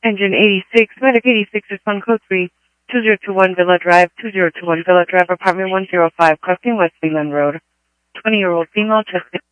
Engine 86, Medic 86, respond code 3, 2021 Villa Drive, 2021 Villa Drive, apartment 105, crossing West Leland Road. 20-year-old female, chest